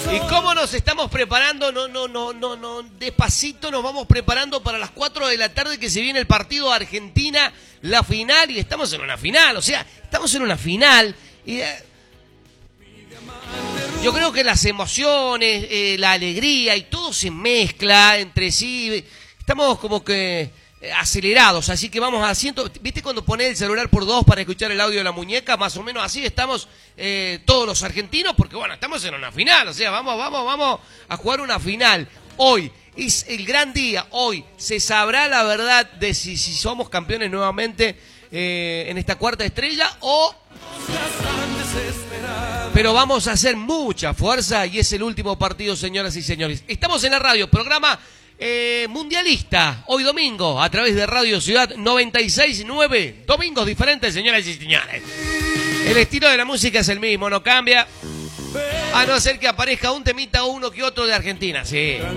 ¿Y cómo nos estamos preparando? No, despacito nos vamos preparando para las 4 de la tarde que se viene el partido de Argentina, la final, y estamos en una final, o sea, estamos en una final. Y, yo creo que las emociones, la alegría y todo se mezcla entre sí. Estamos como que acelerados, así que vamos haciendo. ¿Viste cuando pones el celular por 2 para escuchar el audio de la muñeca? Más o menos así estamos todos los argentinos, porque bueno, estamos en una final, o sea, vamos a jugar una final. Hoy es el gran día, hoy se sabrá la verdad de si somos campeones nuevamente en esta cuarta estrella o... Pero vamos a hacer mucha fuerza y es el último partido, señoras y señores. Estamos en la radio, programa mundialista, hoy domingo, a través de Radio Ciudad 96.9. Domingos diferentes, señoras y señores. El estilo de la música es el mismo, no cambia. A no ser que aparezca un temita uno que otro de Argentina, sí.